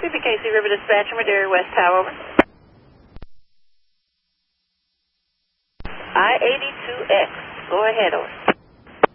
CBKC River Dispatcher, Madera West Tower, over. I-82X, go ahead, over.